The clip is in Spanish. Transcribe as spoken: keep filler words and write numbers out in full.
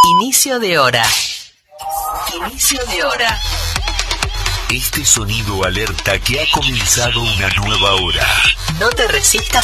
Inicio de hora. Inicio de hora. Este sonido alerta que ha comenzado una nueva hora. No te resistas